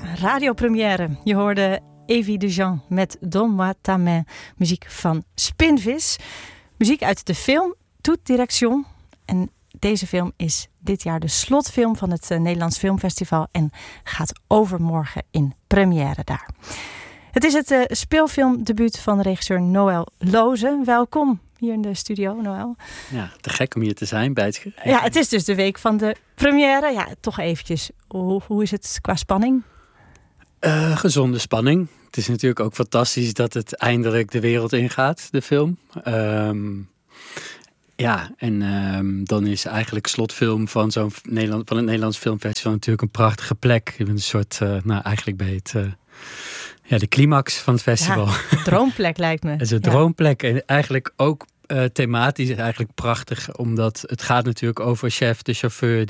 radiopremière. Je hoorde Evie Dejean met Donne-moi ta main. Muziek van Spinvis. Muziek uit de film Toute Direction. En deze film is dit jaar de slotfilm van het Nederlands Filmfestival en gaat overmorgen in première daar. Het is het speelfilmdebuut van regisseur Noël Loze. Welkom hier in de studio, Noël. Ja, te gek om hier te zijn bij het... Ja, het is dus de week van de première. Ja, toch eventjes. Hoe is het qua spanning? Gezonde spanning. Het is natuurlijk ook fantastisch dat het eindelijk de wereld ingaat, de film. Dan is eigenlijk slotfilm van het Nederlands Filmfestival natuurlijk een prachtige plek. Je bent een soort, eigenlijk bij het... de climax van het festival. Ja, een droomplek lijkt me. Het is een droomplek en eigenlijk ook thematisch is eigenlijk prachtig. Omdat het gaat natuurlijk over Chef, de chauffeur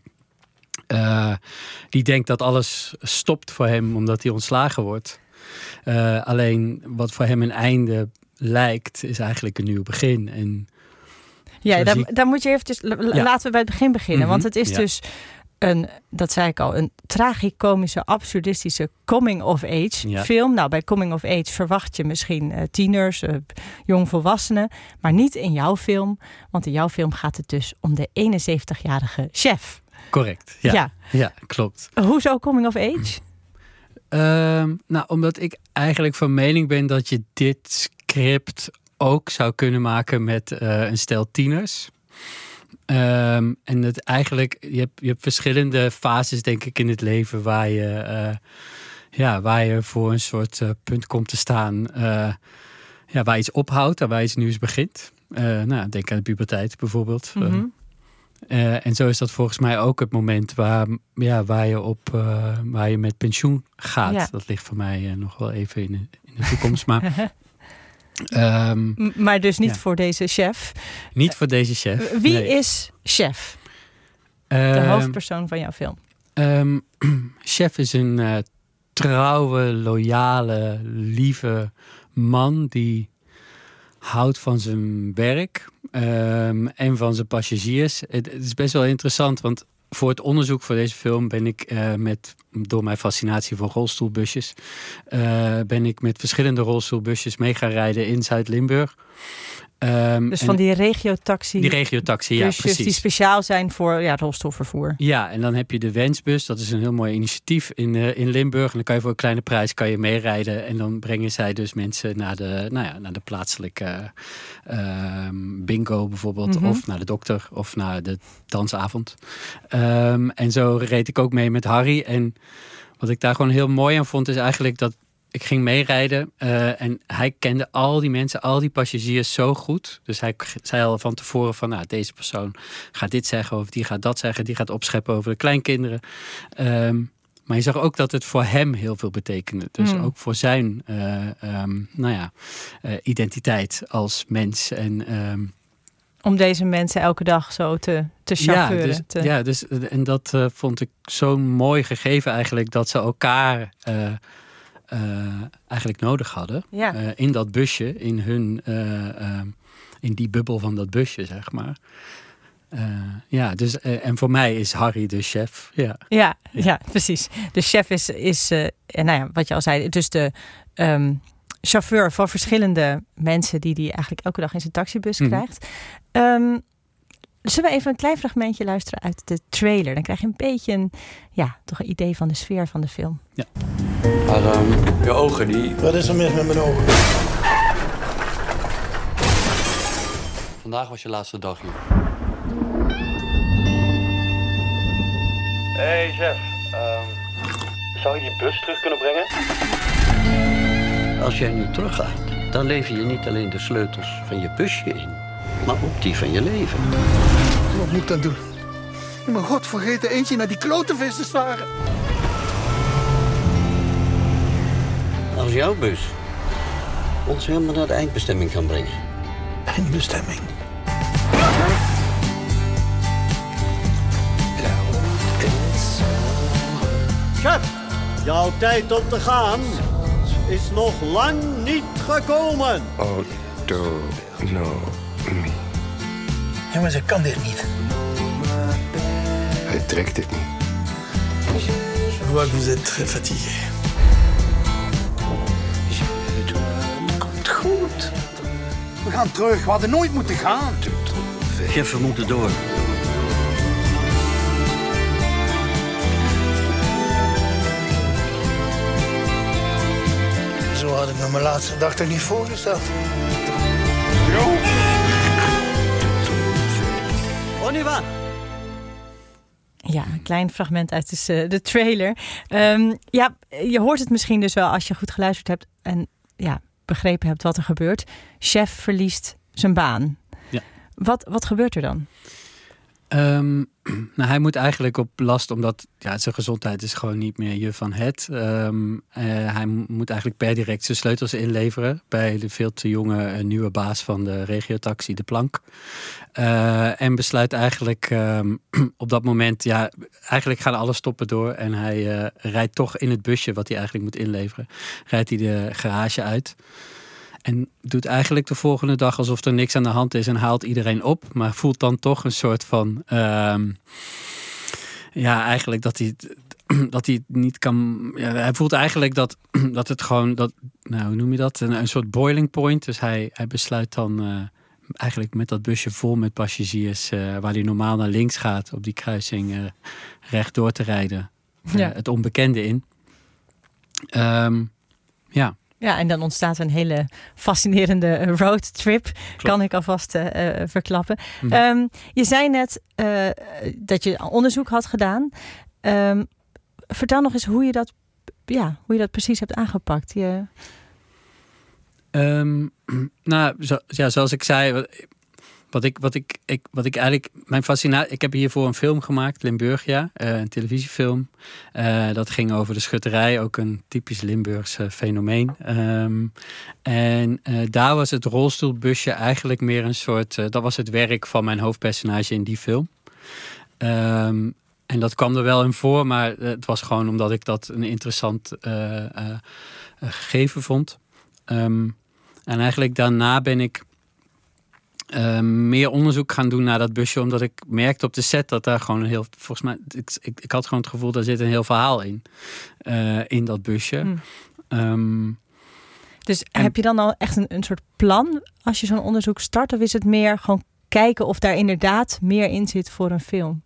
die denkt dat alles stopt voor hem omdat hij ontslagen wordt. Alleen wat voor hem een einde lijkt is eigenlijk een nieuw begin. En daar moet je eventjes... Laten we bij het begin beginnen. Mm-hmm. Want het is dus... dat zei ik al, een tragicomische, absurdistische coming-of-age film. Nou, bij coming-of-age verwacht je misschien tieners, jongvolwassenen, maar niet in jouw film. Want in jouw film gaat het dus om de 71-jarige chef. Correct, ja, klopt. Hoezo coming-of-age? Omdat ik eigenlijk van mening ben dat je dit script ook zou kunnen maken met een stel tieners. En het eigenlijk, je hebt verschillende fases, denk ik, in het leven waar je voor een soort punt komt te staan. Waar iets ophoudt en waar iets nieuws begint. Denk aan de puberteit bijvoorbeeld. Mm-hmm. En zo is dat volgens mij ook het moment waar je met pensioen gaat. Ja. Dat ligt voor mij nog wel even in de toekomst, maar... maar dus niet voor deze chef. Niet voor deze chef. Wie is Chef? De hoofdpersoon van jouw film. Chef is een trouwe, loyale, lieve man die houdt van zijn werk en van zijn passagiers. Het is best wel interessant, want voor het onderzoek voor deze film ben ik door mijn fascinatie voor rolstoelbusjes, ben ik met verschillende rolstoelbusjes mee gaan rijden in Zuid-Limburg. Dus van die regiotaxi. Die regiotaxi, ja, precies. Die speciaal zijn voor rolstoelvervoer. Ja, en dan heb je de Wensbus. Dat is een heel mooi initiatief in Limburg. En dan kan je voor een kleine prijs meerijden. En dan brengen zij dus mensen naar de plaatselijke bingo bijvoorbeeld. Mm-hmm. Of naar de dokter. Of naar de dansavond. En zo reed ik ook mee met Harry. En wat ik daar gewoon heel mooi aan vond is eigenlijk dat ik ging meerijden en hij kende al die mensen, al die passagiers zo goed. Dus hij zei al van tevoren van, deze persoon gaat dit zeggen of die gaat dat zeggen. Die gaat opscheppen over de kleinkinderen. Maar je zag ook dat het voor hem heel veel betekende. Dus ook voor zijn identiteit als mens. En om deze mensen elke dag zo te chauffeuren. En dat vond ik zo'n mooi gegeven eigenlijk, dat ze elkaar... eigenlijk nodig hadden. Ja. In dat busje, in die bubbel van dat busje, zeg maar. En voor mij is Harry de chef. Ja, precies. De chef is wat je al zei, dus de chauffeur van verschillende mensen die eigenlijk elke dag in zijn taxibus krijgt. Zullen we even een klein fragmentje luisteren uit de trailer? Dan krijg je een beetje toch een idee van de sfeer van de film. Ja. Maar je ogen, die... Wat is er mis met mijn ogen? Vandaag was je laatste dag hier. Hey chef, zou je die bus terug kunnen brengen? Als jij nu teruggaat, dan lever je niet alleen de sleutels van je busje in, maar ook die van je leven. Wat moet ik dan doen? Mijn god, vergeten eentje naar die klote vis te staren. Als jouw bus ons helemaal naar de eindbestemming kan brengen. Eindbestemming? Chef, jouw tijd om te gaan is nog lang niet gekomen. Oh, no, me. Jongens, ik kan dit niet. Hij trekt dit niet. vois que vous êtes très fatigué. Komt goed. We gaan terug. We hadden nooit moeten gaan. Chef, we moeten door. Zo had ik me mijn laatste dag toch niet voorgesteld. On y va. Ja, een klein fragment uit de trailer. Je hoort het misschien dus wel als je goed geluisterd hebt en begrepen hebt wat er gebeurt. Chef verliest zijn baan. Ja. Wat gebeurt er dan? Hij moet eigenlijk op last, omdat zijn gezondheid is gewoon niet meer je van het. Hij moet eigenlijk per direct zijn sleutels inleveren bij de veel te jonge nieuwe baas van de regiotaxi, De Plank. En besluit eigenlijk op dat moment, eigenlijk gaan alle stoppen door. En hij rijdt toch in het busje wat hij eigenlijk moet inleveren. Rijdt hij de garage uit. En doet eigenlijk de volgende dag alsof er niks aan de hand is en haalt iedereen op. Maar voelt dan toch een soort van... eigenlijk dat hij het niet kan... Ja, hij voelt eigenlijk dat het gewoon... hoe noem je dat? Een soort boiling point. Dus hij besluit dan eigenlijk met dat busje vol met passagiers... waar hij normaal naar links gaat op die kruising rechtdoor te rijden. Het onbekende in. Ja, en dan ontstaat een hele fascinerende roadtrip. Klopt. Kan ik alvast verklappen. Mm-hmm. Je zei net dat je onderzoek had gedaan. Vertel nog eens hoe je dat precies hebt aangepakt. Zoals ik zei... Wat ik eigenlijk... Mijn fascinatie... Ik heb hiervoor een film gemaakt, Limburgia. Een televisiefilm. Dat ging over de schutterij. Ook een typisch Limburgs fenomeen. En daar was het rolstoelbusje eigenlijk meer een soort... dat was het werk van mijn hoofdpersonage in die film. En dat kwam er wel in voor. Maar het was gewoon omdat ik dat een interessant gegeven vond. En eigenlijk daarna ben ik... meer onderzoek gaan doen naar dat busje, omdat ik merkte op de set dat daar gewoon een heel... Volgens mij, ik had gewoon het gevoel, daar zit een heel verhaal in dat busje. Dus heb je dan al echt een soort plan als je zo'n onderzoek start? Of is het meer gewoon kijken of daar inderdaad meer in zit voor een film?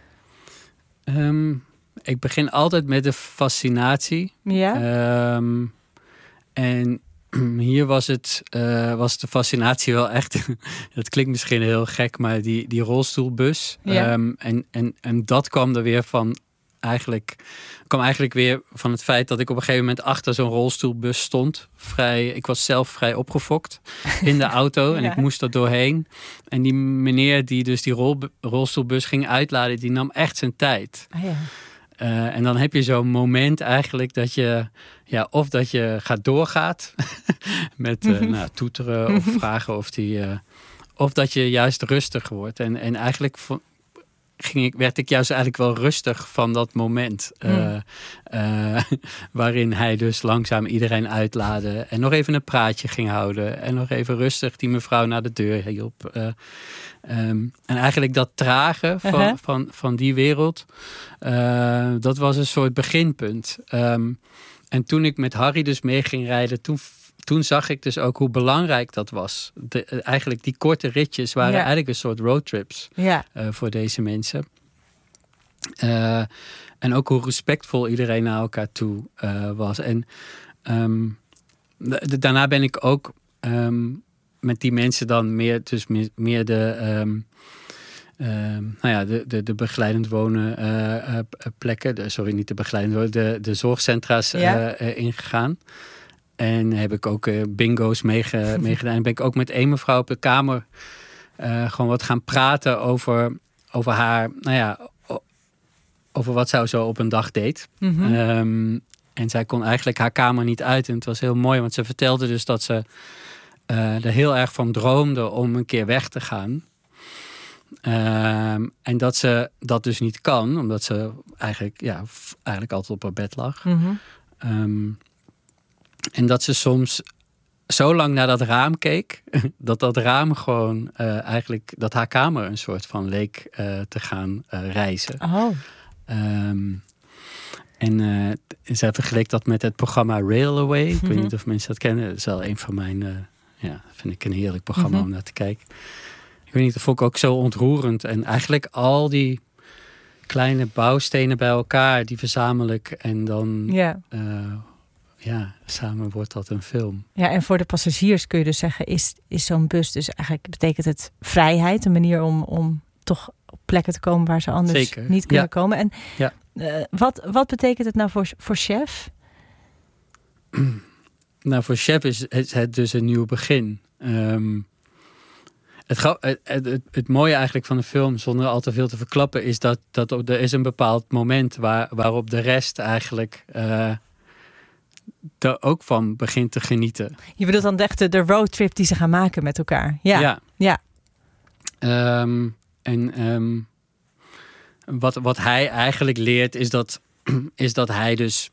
Ik begin altijd met de fascinatie. Ja. En hier was de fascinatie wel echt... Dat klinkt misschien heel gek, maar die rolstoelbus. Ja. En dat kwam er weer van... kwam eigenlijk weer van het feit dat ik op een gegeven moment achter zo'n rolstoelbus stond. Ik was zelf vrij opgefokt in de auto en ik moest er doorheen. En die meneer die dus die rolstoelbus ging uitladen, die nam echt zijn tijd. Ah, ja. En dan heb je zo'n moment eigenlijk dat je... of dat je doorgaat met toeteren of vragen of dat je juist rustig wordt. En eigenlijk werd ik juist eigenlijk wel rustig van dat moment. Waarin hij dus langzaam iedereen uitlaadde. En nog even een praatje ging houden. En nog even rustig die mevrouw naar de deur hielp. En eigenlijk dat trage van die wereld. Dat was een soort beginpunt. En toen ik met Harry dus mee ging rijden... Toen zag ik dus ook hoe belangrijk dat was. Eigenlijk die korte ritjes waren eigenlijk een soort roadtrips voor deze mensen. En ook hoe respectvol iedereen naar elkaar toe was. En daarna ben ik ook met die mensen dan meer de... de begeleidend wonen plekken... niet de begeleidend wonen, de zorgcentra's ingegaan. En heb ik ook bingo's meegedaan. En ben ik ook met één mevrouw op de kamer gewoon wat gaan praten over haar... over wat zij zo op een dag deed. Mm-hmm. En zij kon eigenlijk haar kamer niet uit. En het was heel mooi, want ze vertelde dus dat ze er heel erg van droomde om een keer weg te gaan. En dat ze dat dus niet kan, omdat ze eigenlijk altijd op haar bed lag. Mm-hmm. En dat ze soms zo lang naar dat raam keek, dat raam gewoon dat haar kamer een soort van leek te gaan reizen. Oh. En zij vergeleek dat met het programma Rail Away. Ik weet niet of mensen dat kennen. Dat is wel een van mijn... vind ik een heerlijk programma om naar te kijken. Ik weet niet, dat vond ik ook zo ontroerend. En eigenlijk al die kleine bouwstenen bij elkaar, die verzamel ik. En dan samen wordt dat een film. Ja, en voor de passagiers kun je dus zeggen, is zo'n bus dus eigenlijk, betekent het vrijheid, een manier om toch op plekken te komen waar ze anders niet kunnen komen. En wat betekent het nou voor Chef? Nou, voor Chef is het dus een nieuw begin. Het mooie eigenlijk van de film, zonder al te veel te verklappen, is dat er is een bepaald moment waarop de rest eigenlijk er ook van begint te genieten. Je bedoelt dan echt de roadtrip die ze gaan maken met elkaar? Ja. Wat hij eigenlijk leert is dat hij dus...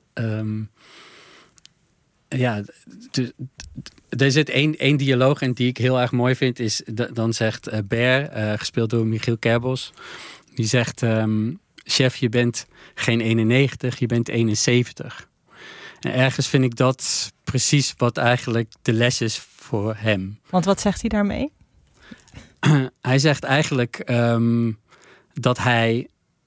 er zit één dialoog in die ik heel erg mooi vind. Dan zegt Ber, gespeeld door Michiel Kerbos. Die zegt, Chef, je bent geen 91, je bent 71. En ergens vind ik dat precies wat eigenlijk de les is voor hem. Want wat zegt hij daarmee? Hij zegt eigenlijk dat hij...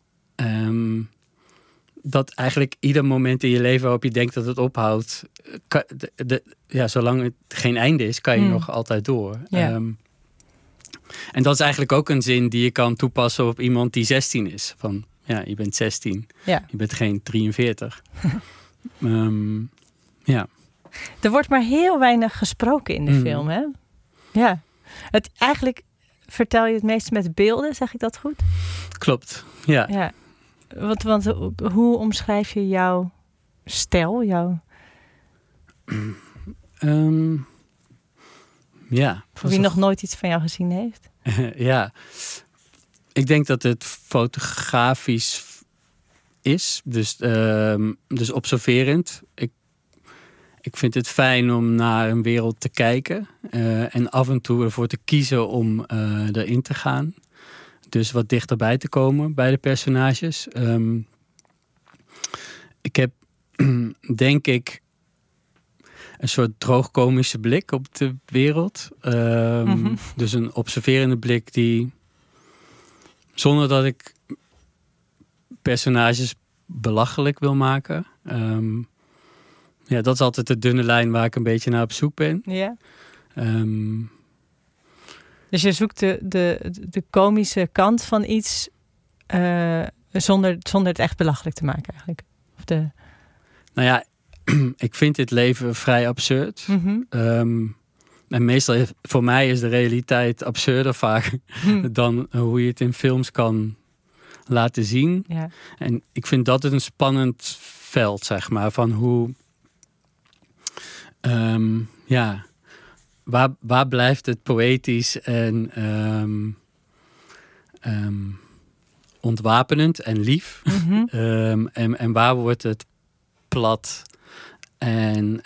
dat eigenlijk ieder moment in je leven waarop je denkt dat het ophoudt... zolang het geen einde is, kan je nog altijd door. Ja. En dat is eigenlijk ook een zin die je kan toepassen op iemand die 16 is. Van, je bent 16. Ja. Je bent geen 43. Er wordt maar heel weinig gesproken in de film, hè? Ja. Eigenlijk vertel je het meest met beelden, zeg ik dat goed? Klopt, ja. Want hoe omschrijf je jouw stijl? Voor wie nog nooit iets van jou gezien heeft? Ik denk dat het fotografisch is. Dus observerend. Ik vind het fijn om naar een wereld te kijken. En af en toe ervoor te kiezen om erin te gaan. Dus wat dichterbij te komen bij de personages. Ik heb, denk ik, een soort droogkomische blik op de wereld. Dus een observerende blik die, zonder dat ik personages belachelijk wil maken. Dat is altijd de dunne lijn waar ik een beetje naar op zoek ben. Ja. Dus je zoekt de komische kant van iets zonder het echt belachelijk te maken eigenlijk. Ik vind dit leven vrij absurd. En meestal voor mij is de realiteit absurder vaak dan hoe je het in films kan laten zien. Ja. En ik vind dat een spannend veld, zeg maar, van hoe... Waar blijft het poëtisch en ontwapenend en lief? En waar wordt het plat en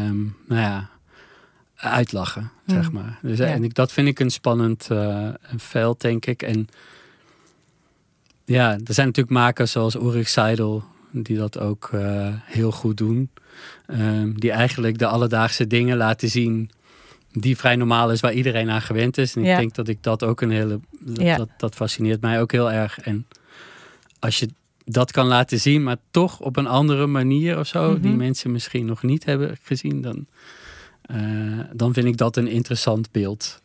uitlachen, zeg maar. Dus, en dat vind ik een spannend veld, denk ik. En er zijn natuurlijk makers zoals Ulrich Seidel die dat ook heel goed doen. Die eigenlijk de alledaagse dingen laten zien die vrij normaal is, waar iedereen aan gewend is. En ik denk dat ik dat ook dat fascineert mij ook heel erg. En als je dat kan laten zien, maar toch op een andere manier of zo, die mensen misschien nog niet hebben gezien, dan vind ik dat een interessant beeld.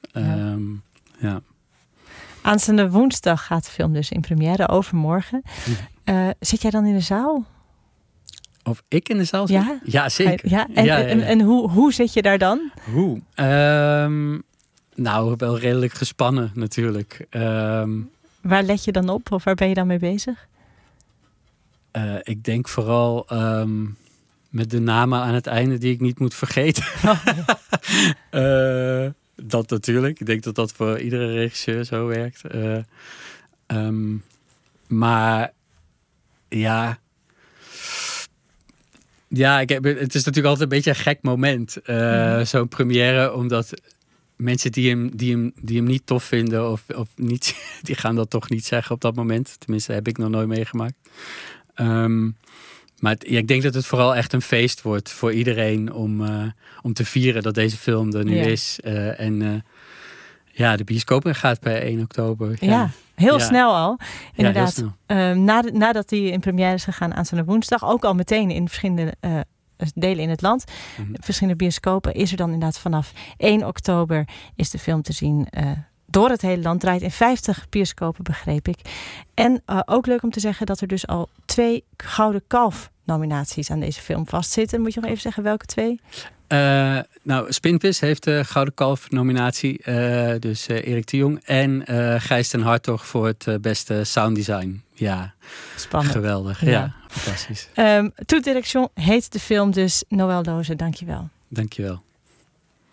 Aanstaande woensdag gaat de film dus in première, overmorgen. Zit jij dan in de zaal? Of ik in de zaal zit? Ja, zeker. Ja? En hoe zit je daar dan? Hoe? Wel redelijk gespannen natuurlijk. Waar let je dan op? Of waar ben je dan mee bezig? Ik denk vooral met de namen aan het einde die ik niet moet vergeten. Dat natuurlijk. Ik denk dat dat voor iedere regisseur zo werkt. Maar ja... het is natuurlijk altijd een beetje een gek moment. Zo'n première, omdat mensen die hem niet tof vinden of niet, die gaan dat toch niet zeggen op dat moment. Tenminste, heb ik nog nooit meegemaakt. Maar ik denk dat het vooral echt een feest wordt voor iedereen om te vieren dat deze film er nu is. De bioscoop gaat per 1 oktober. Ja, heel snel al. Inderdaad. Ja, heel snel. Nadat die in première is gegaan aanstaande woensdag, ook al meteen in verschillende delen in het land, verschillende bioscopen, is er dan inderdaad vanaf 1 oktober is de film te zien door het hele land. Draait in 50 bioscopen, begreep ik. En ook leuk om te zeggen dat er dus al 2 Gouden Kalf nominaties aan deze film vastzitten. Moet je nog even zeggen welke 2? Spinvis heeft de Gouden Kalf nominatie. Dus Erik de Jong. En Gijs ten Hartog voor het beste sounddesign. Ja, spannend. Geweldig. Ja, fantastisch. Toute Direction heet de film dus. Noël Loze, dankjewel. Dankjewel.